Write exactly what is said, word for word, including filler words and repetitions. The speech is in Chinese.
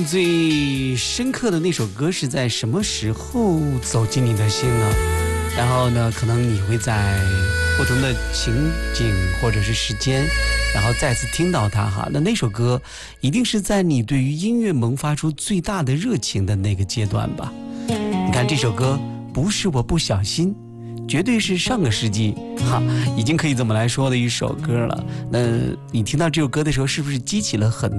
最深刻的那首歌是在什么时候走进你的心呢？然后呢，可能你会在不同的情景或者是时间，然后再次听到它哈。那那首歌一定是在你对于音乐萌发出最大的热情的那个阶段吧。你看这首歌不是我不小心，绝对是上个世纪哈，已经可以这么来说的一首歌了。那你听到这首歌的时候，是不是激起了很